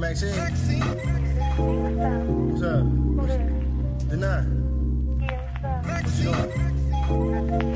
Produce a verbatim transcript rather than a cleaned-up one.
Maxine. Maxine. What's up? What's up? Deny. Yeah, what's up? What you doing? Nothing.